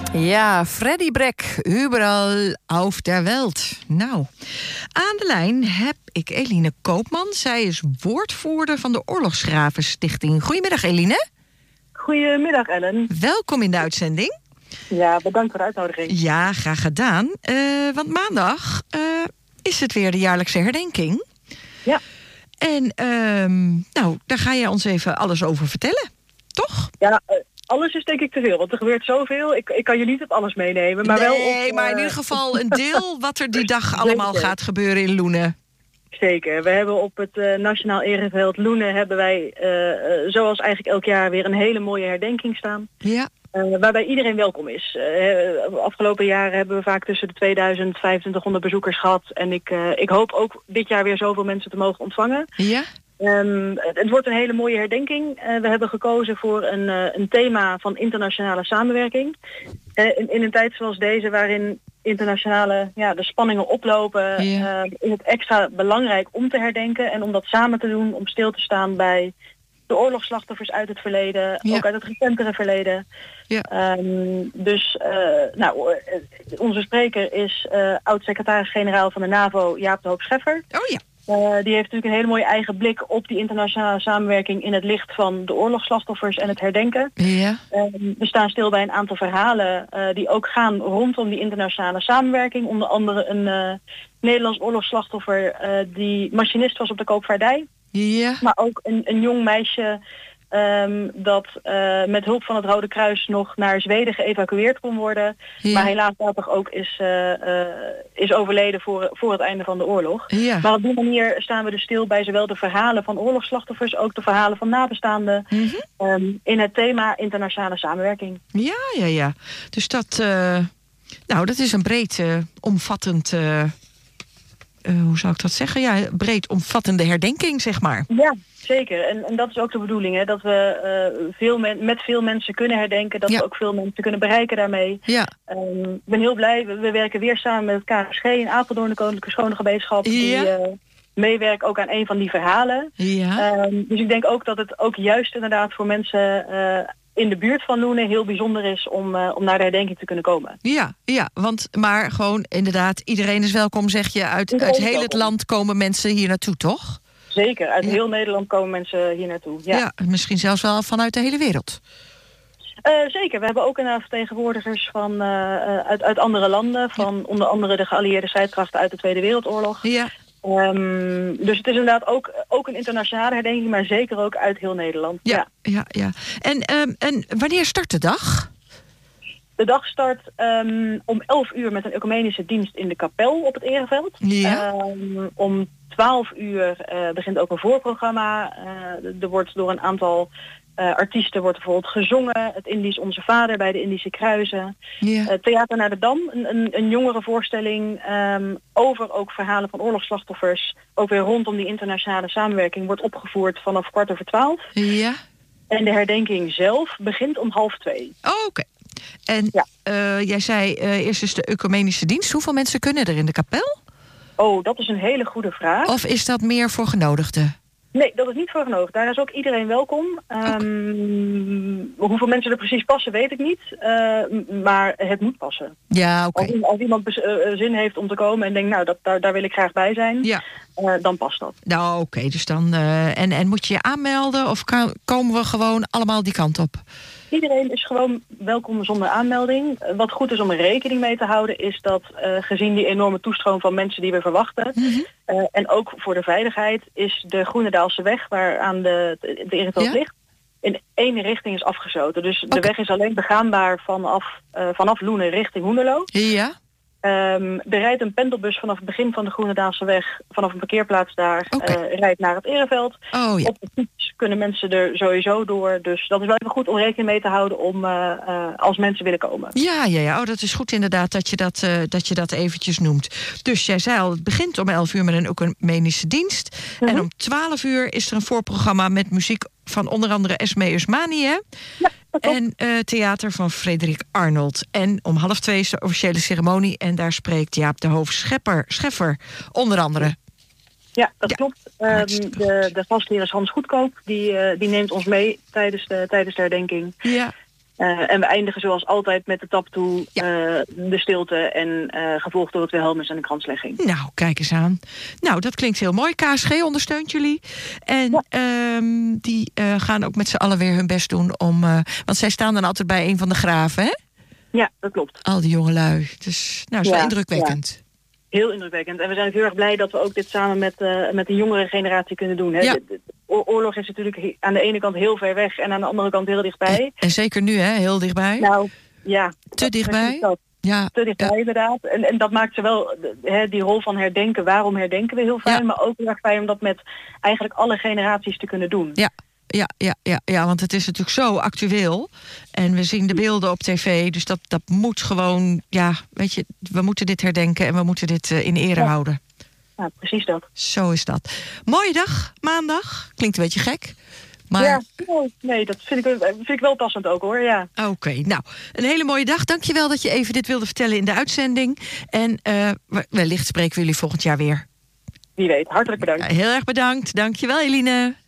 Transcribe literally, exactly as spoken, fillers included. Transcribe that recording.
Ja, Freddy Brek, überall auf der Welt. Nou, aan de lijn heb ik Eline Koopman. Zij is woordvoerder van de Oorlogsgravenstichting. Goedemiddag, Eline. Goedemiddag, Ellen. Welkom in de uitzending. Ja, bedankt voor de uitnodiging. Ja, graag gedaan. Uh, want maandag uh, is het weer de jaarlijkse herdenking. Ja. En uh, nou, daar ga je ons even alles over vertellen, toch? Ja, uh, alles is denk ik te veel, want er gebeurt zoveel. Ik, ik kan je niet op alles meenemen, maar nee, wel op... Nee, maar in ieder geval een deel wat er die dag allemaal Zeker. gaat gebeuren in Loenen. Zeker. We hebben op het uh, Nationaal Ereveld Loenen hebben wij, uh, uh, zoals eigenlijk elk jaar, weer een hele mooie herdenking staan. Ja. Uh, waarbij iedereen welkom is. Uh, de afgelopen jaren hebben we vaak tussen de tweeduizend en vijfentwintighonderd bezoekers gehad. En ik, uh, ik hoop ook dit jaar weer zoveel mensen te mogen ontvangen. Ja. Um, het wordt een hele mooie herdenking. Uh, we hebben gekozen voor een, uh, een thema van internationale samenwerking. Uh, in, in een tijd zoals deze waarin internationale ja, de spanningen oplopen, Ja. uh, is het extra belangrijk om te herdenken en om dat samen te doen, om stil te staan bij de oorlogsslachtoffers uit het verleden, Ja. ook uit het recentere verleden. Ja. Um, dus uh, nou, uh, onze spreker is uh, oud-secretaris-generaal van de NAVO, Jaap de Hoop Scheffer. Oh ja. Uh, die heeft natuurlijk een hele mooie eigen blik op die internationale samenwerking in het licht van de oorlogsslachtoffers en het herdenken. Ja. Um, we staan stil bij een aantal verhalen uh, die ook gaan rondom die internationale samenwerking. Onder andere een uh, Nederlands oorlogsslachtoffer uh, die machinist was op de koopvaardij. Ja. Maar ook een, een jong meisje um, dat uh, met hulp van het Rode Kruis nog naar Zweden geëvacueerd kon worden. Ja. Maar helaas daar toch ook is, uh, uh, is overleden voor, voor het einde van de oorlog. Ja. Maar op die manier staan we dus stil bij zowel de verhalen van oorlogsslachtoffers, ook de verhalen van nabestaanden. Mm-hmm. Um, in het thema internationale samenwerking. Ja, ja, ja. Dus dat, uh, nou, dat is een breed, uh, omvattend, uh, uh, hoe zou ik dat zeggen? Ja, breed omvattende herdenking, zeg maar. Ja, zeker. En, en dat is ook de bedoeling, hè? Dat we uh, veel men, met veel mensen kunnen herdenken, dat Ja. we ook veel mensen kunnen bereiken daarmee. Ja. Um, ik ben heel blij. We, we werken weer samen met het K S G in Apeldoorn, de Koninklijke Schonegemeenschap, Ja. die uh, meewerken ook aan een van die verhalen. Ja. Um, dus ik denk ook dat het ook juist inderdaad voor mensen uh, in de buurt van Loenen heel bijzonder is om, uh, om naar de herdenking te kunnen komen. Ja, ja, want maar gewoon inderdaad, iedereen is welkom, zeg je. Uit, Iedereen uit is heel het welkom. land komen mensen hier naartoe, toch? Zeker, uit Ja. heel Nederland komen mensen hier naartoe. Ja. Ja, misschien zelfs wel vanuit de hele wereld. Uh, zeker, we hebben ook een vertegenwoordigers van, uh, uh, uit, uit andere landen, van ja. onder andere de geallieerde strijdkrachten uit de Tweede Wereldoorlog. Ja. Um, dus het is inderdaad ook, ook een internationale herdenking, maar zeker ook uit heel Nederland. Ja, Ja. ja, ja. En, um, en wanneer start de dag? De dag start um, om elf uur met een ecumenische dienst in de kapel op het Ereveld. Ja. Um, om twaalf uur uh, begint ook een voorprogramma. Uh, er wordt door een aantal uh, artiesten wordt bijvoorbeeld gezongen. Het Indisch Onze Vader bij de Indische Kruisen. Ja. Uh, Theater naar de Dam, een, een, een jongere voorstelling um, over ook verhalen van oorlogsslachtoffers. Ook weer rondom die internationale samenwerking wordt opgevoerd vanaf kwart over twaalf. Ja. En de herdenking zelf begint om half twee. Oh, oké. Okay. En ja. uh, jij zei uh, eerst is de ecumenische dienst. Hoeveel mensen kunnen er in de kapel? Oh, dat is een hele goede vraag. Of is dat meer voor genodigden? Nee, dat is niet voor genodigd. Daar is ook iedereen welkom. Um, okay. Hoeveel mensen er precies passen, weet ik niet. Uh, maar het moet passen. Ja, oké. Okay. Als, als iemand uh, zin heeft om te komen en denkt, nou, dat, daar, daar wil ik graag bij zijn, ja. uh, dan past dat. Nou, oké. Okay, dus dan uh, en, en moet je je aanmelden of kan, komen we gewoon allemaal die kant op? Iedereen is gewoon welkom zonder aanmelding. Wat goed is om er rekening mee te houden is dat uh, gezien die enorme toestroom van mensen die we verwachten, mm-hmm. uh, en ook voor de veiligheid is de Groenendaalse weg waar aan de, de, de Ereveld ja? ligt, in één richting is afgesloten. Dus okay. de weg is alleen begaanbaar vanaf, uh, vanaf Loenen richting Hoenderloo. Ja. Um, er rijdt een pendelbus vanaf het begin van de Groenendaalse weg, vanaf een parkeerplaats daar, okay. uh, rijdt naar het Ereveld. Oh, ja. Op de fiets kunnen mensen er sowieso door. Dus dat is wel even goed om rekening mee te houden om uh, uh, als mensen willen komen. Ja, ja, ja. Oh, dat is goed inderdaad dat je dat, uh, dat je dat eventjes noemt. Dus jij zei al, het begint om elf uur met een ecumenische dienst. Mm-hmm. En om twaalf uur is er een voorprogramma met muziek van onder andere Esme Usmani, hè? Ja. En uh, theater van Frederik Arnold. En om half twee is de officiële ceremonie. En daar spreekt Jaap de Hoop Scheffer, Scheffer onder andere. Ja, dat ja. klopt. Um, de, de gastheer is Hans Goedkoop. Die, uh, die neemt ons mee tijdens de, tijdens de herdenking. Ja. Uh, en we eindigen zoals altijd met de tap toe, Ja. uh, de stilte en uh, gevolgd door het Wilhelmus en de kranslegging. Nou, kijk eens aan. Nou, dat klinkt heel mooi. K S G ondersteunt jullie. En ja. um, die uh, gaan ook met z'n allen weer hun best doen om... Uh, want zij staan dan altijd bij een van de graven, hè? Ja, dat klopt. Al die jongelui. Dus, nou, is wel ja, indrukwekkend. Ja. Heel indrukwekkend. En we zijn heel erg blij dat we ook dit samen met, uh, met de jongere generatie kunnen doen. Hè? Ja. De, de oorlog is natuurlijk aan de ene kant heel ver weg en aan de andere kant heel dichtbij. En, en zeker nu, hè? Heel dichtbij. Nou, ja. Te dichtbij. Ja, te dichtbij, ja. inderdaad. En, en dat maakt ze wel, hè, die rol van herdenken. Waarom herdenken we heel fijn, ja. maar ook heel erg fijn om dat met eigenlijk alle generaties te kunnen doen. Ja. Ja, ja, ja, ja, want het is natuurlijk zo actueel. En we zien de beelden op tv. Dus dat, dat moet gewoon, ja, weet je, we moeten dit herdenken en we moeten dit uh, in ere ja. houden. Ja, precies dat. Zo is dat. Mooie dag, maandag. Klinkt een beetje gek. Maar... Ja, nee, dat vind ik, vind ik wel passend ook hoor, ja. Oké, okay, nou, een hele mooie dag. Dankjewel dat je even dit wilde vertellen in de uitzending. En uh, wellicht spreken we jullie volgend jaar weer. Wie weet, hartelijk bedankt. Ja, heel erg bedankt. Dankjewel, Eline.